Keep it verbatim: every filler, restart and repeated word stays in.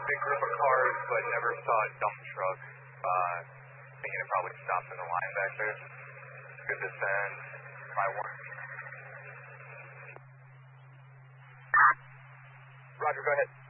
big group of cars, but never saw a dump truck. Uh, thinking it probably stopped in the line back there. Good to send my one. Roger, go ahead.